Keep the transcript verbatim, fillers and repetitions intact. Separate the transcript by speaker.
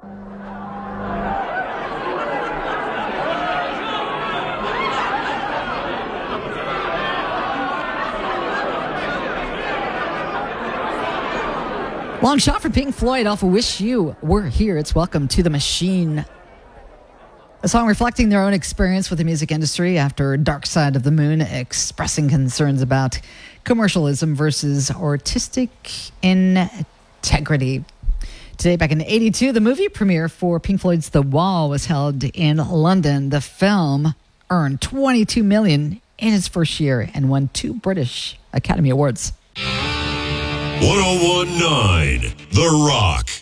Speaker 1: Long shot for Pink Floyd off of Wish You Were Here. It's Welcome to the Machine. A song reflecting their own experience with the music industry after Dark Side of the Moon, expressing concerns about commercialism versus artistic integrity. Today, back in eighty-two, the movie premiere for Pink Floyd's The Wall was held in London. The film earned twenty-two million dollars in its first year and won two British Academy Awards.
Speaker 2: one oh one point nine The Rock.